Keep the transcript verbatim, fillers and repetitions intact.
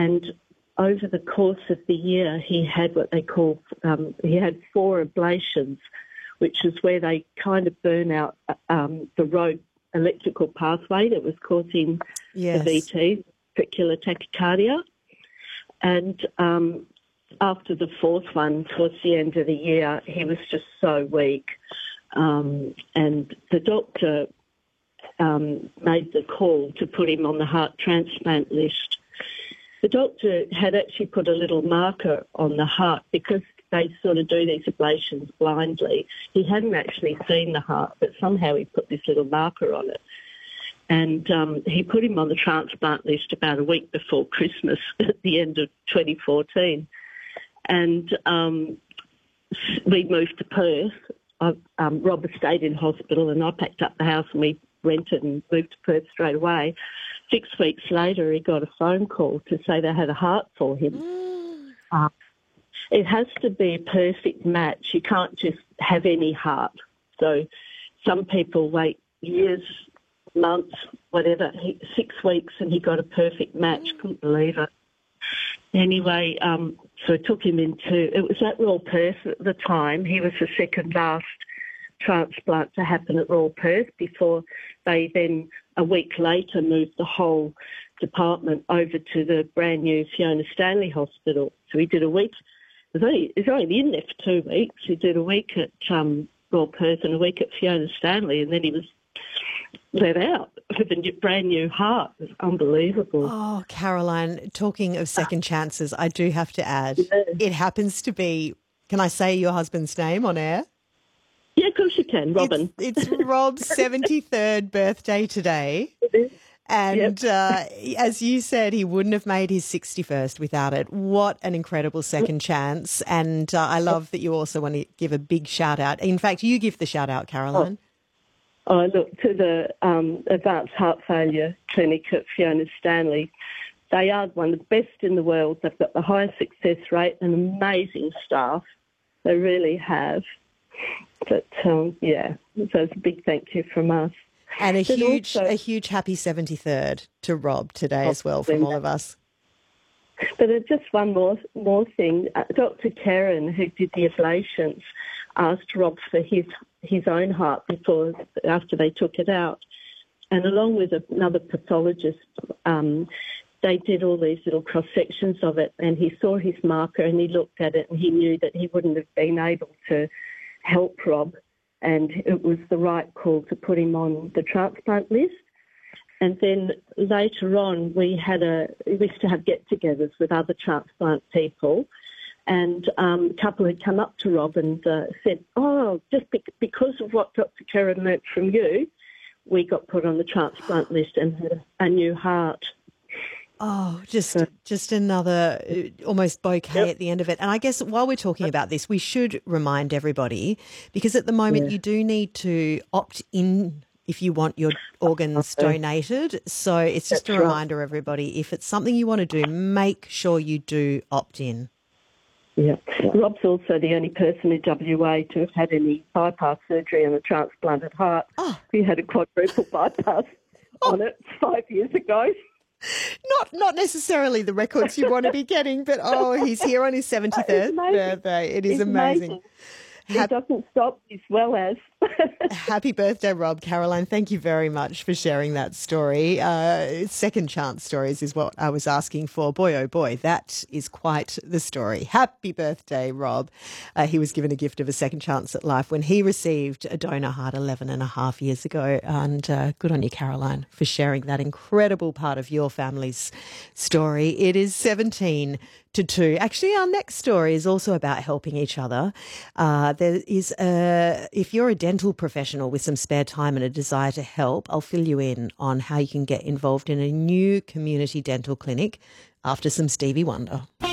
and over the course of the year, he had what they call, um, he had four ablations, which is where they kind of burn out um, the road electrical pathway that was causing Yes. the V T, ventricular tachycardia. And um, after the fourth one, towards the end of the year, he was just so weak. Um, and the doctor um, made the call to put him on the heart transplant list. The doctor had actually put a little marker on the heart because they sort of do these ablations blindly. He hadn't actually seen the heart, but somehow he put this little marker on it. And um, he put him on the transplant list about a week before Christmas at the end of twenty fourteen. And um, we moved to Perth. I, um, Rob stayed in hospital and I packed up the house and we rented and moved to Perth straight away. Six weeks later, he got a phone call to say they had a heart for him. Mm. Uh, it has to be a perfect match. You can't just have any heart. So some people wait years, months, whatever, he, six weeks, and he got a perfect match. Couldn't believe it. Anyway, um, so I took him into, it was at Royal Perth at the time. He was the second last transplant to happen at Royal Perth before they then, a week later, moved the whole department over to the brand new Fiona Stanley Hospital. So he did a week, he was only, he was only in there for two weeks. He did a week at um, Royal Perth and a week at Fiona Stanley, and then he was let out with a brand new heart. It was unbelievable. Oh, Caroline, talking of second chances, I do have to add, Yeah. it happens to be, can I say your husband's name on air? Yeah, of course you can, Robin. It's, it's Rob's seventy-third birthday today. And uh, as you said, he wouldn't have made his sixty-first without it. What an incredible second chance. And uh, I love that you also want to give a big shout out. In fact, you give the shout out, Caroline. Oh, oh look, to the um, Advanced Heart Failure Clinic at Fiona Stanley. They are one of the best in the world. They've got the highest success rate and amazing staff. They really have. But, um, yeah, so it's a big thank you from us. And a But huge, also- a huge happy seventy-third to Rob today as well from all of us. But uh, just one more more thing. Uh, Doctor Karen, who did the ablations, asked Rob for his his own heart before after they took it out, and along with another pathologist, um, they did all these little cross sections of it, and he saw his marker and he looked at it and he knew that he wouldn't have been able to help Rob, and it was the right call to put him on the transplant list. And then later on, we had a we used to have get-togethers with other transplant people, and um, a couple had come up to Rob and uh, said, "Oh, just be- because of what Doctor Karen learnt from you, we got put on the transplant list and had a, a new heart." Oh, just just another uh, almost bouquet Yep. at the end of it. And I guess while we're talking about this, we should remind everybody, because at the moment Yeah. you do need to opt in if you want your organs Okay. donated. So it's just That's a right. reminder, everybody, if it's something you want to do, make sure you do opt in. Yeah. Rob's also the only person in W A to have had any bypass surgery on a transplanted heart. Oh. He had a quadruple bypass on it five years ago. Not not necessarily the records you want to be getting, but oh, he's here on his seventy-third amazing. birthday. It is It's amazing. amazing. He doesn't stop as well as. Happy birthday, Rob. Caroline, thank you very much for sharing that story. Uh, second chance stories is what I was asking for. Boy, oh boy, that is quite the story. Happy birthday, Rob. Uh, he was given a gift of a second chance at life when he received a donor heart eleven and a half years ago. And uh, good on you, Caroline, for sharing that incredible part of your family's story. It is seventeen to two. Actually, our next story is also about helping each other. Uh, there is a, if you're a dental professional with some spare time and a desire to help, I'll fill you in on how you can get involved in a new community dental clinic after some Stevie Wonder.